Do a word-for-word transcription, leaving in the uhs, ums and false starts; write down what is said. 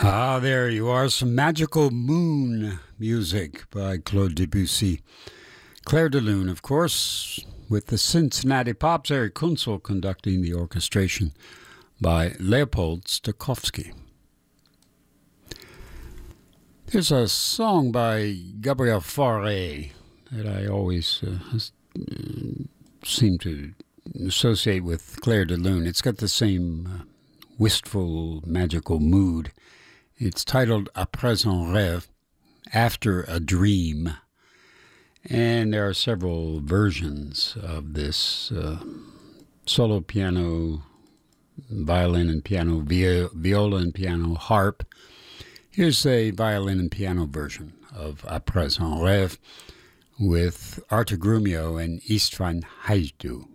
Ah, there you are. Some magical moon music by Claude Debussy. Claire de Lune, of course, with the Cincinnati Pops. Eric Kunzel conducting the orchestration by Leopold Stokowski. There's a song by Gabriel Fauré that I always uh, seem to associate with Claire de Lune. It's got the same uh, wistful, magical mood. It's titled Après un rêve, After a Dream. And there are several versions of this uh, solo piano, violin and piano, viola and piano, harp. Here's a violin and piano version of Après un rêve with Artur Grumio and Istvan Hajdu.